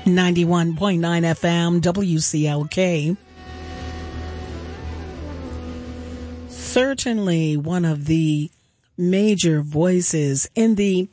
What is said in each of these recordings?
91.9 FM, WCLK. Certainly one of the major voices in the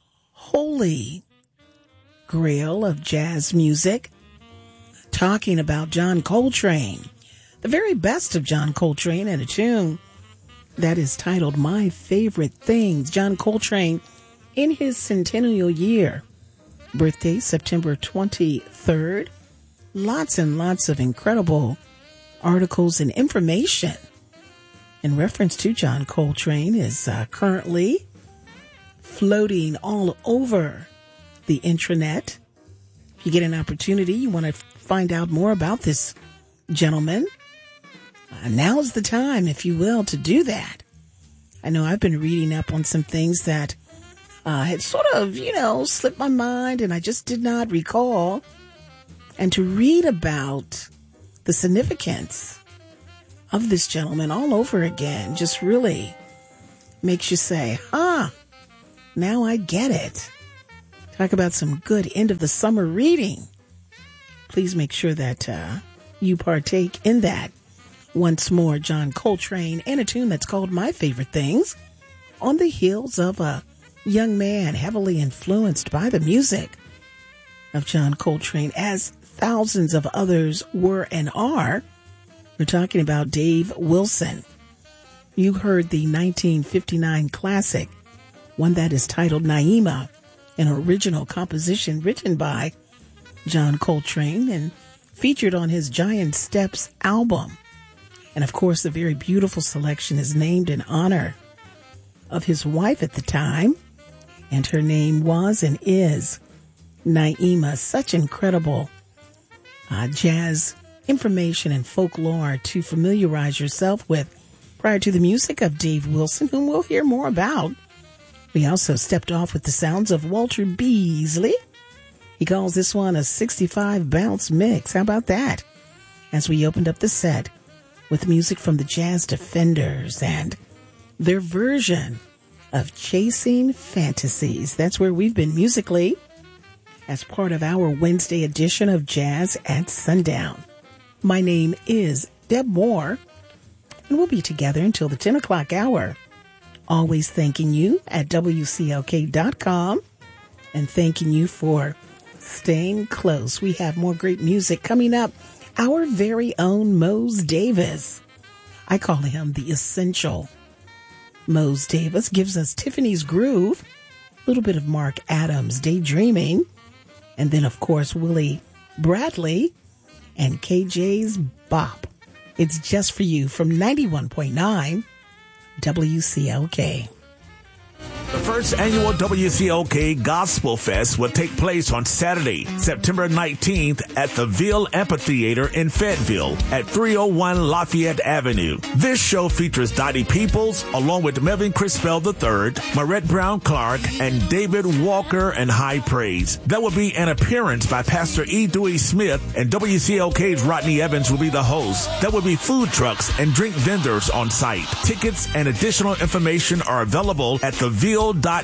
holy grail of jazz music. Talking about John Coltrane, the very best of John Coltrane, and a tune that is titled My Favorite Things. John Coltrane in his centennial year. Birthday, September 23rd. Lots and lots of incredible articles and information in reference to John Coltrane is currently floating all over the intranet. If you get an opportunity, you want to find out more about this gentleman, now's the time, if you will, to do that. I know I've been reading up on some things that had sort of, slipped my mind and I just did not recall. And to read about the significance of this gentleman all over again just really makes you say, now I get it. Talk about some good end of the summer reading. Please make sure that you partake in that. Once more, John Coltrane and a tune that's called My Favorite Things, on the heels of a young man heavily influenced by the music of John Coltrane, as thousands of others were and are. We're talking about Dave Wilson. You heard the 1959 classic, one that is titled Naima, an original composition written by John Coltrane and featured on his Giant Steps album. And of course, the very beautiful selection is named in honor of his wife at the time, and her name was and is Naima. Such incredible jazz information and folklore to familiarize yourself with prior to the music of Dave Wilson, whom we'll hear more about. We also stepped off with the sounds of Walter Beasley. He calls this one a 65 bounce mix. How about that? As we opened up the set with music from the Jazz Defenders and their version of Chasing Fantasies. That's where we've been musically as part of our Wednesday edition of Jazz at Sundown. My name is Deb Moore, and we'll be together until the 10 o'clock hour. Always thanking you at WCLK.com and thanking you for staying close. We have more great music coming up. Our very own Mose Davis. I call him the Essential. Mose Davis gives us Tiffany's Groove, a little bit of Mark Adams' Daydreaming, and then, of course, Willie Bradley and KJ's Bop. It's Just For You from 91.9 WCLK. The first annual WCLK Gospel Fest will take place on Saturday, September 19th at the Ville Amphitheater in Fayetteville at 301 Lafayette Avenue. This show features Dottie Peoples along with Melvin Crispell III, Marette Brown Clark, and David Walker and High Praise. There will be an appearance by Pastor E. Dewey Smith, and WCLK's Rodney Evans will be the host. There will be food trucks and drink vendors on site. Tickets and additional information are available at the Ville.com